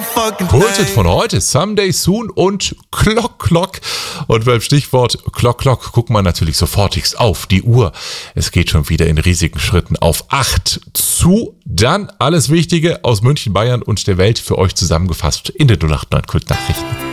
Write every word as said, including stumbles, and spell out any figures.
Kultet von heute, Someday Soon und Clock Clock. Und beim Stichwort Clock Clock gucken wir natürlich sofortigst auf die Uhr. Es geht schon wieder in riesigen Schritten auf acht zu. Dann alles Wichtige aus München, Bayern und der Welt für euch zusammengefasst in den null acht neun Kult Nachrichten.